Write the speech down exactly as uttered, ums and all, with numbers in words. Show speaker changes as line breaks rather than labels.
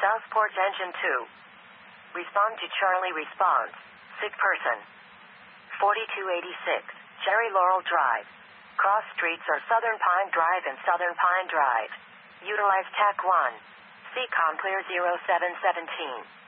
Southport Engine two. Respond to Charlie response. Sick person. forty-two eighty-six, Cherry Laurel Drive. Cross streets are Southern Pine Drive and Southern Pine Drive. Utilize T A C one. C COM clear zero seven one seven.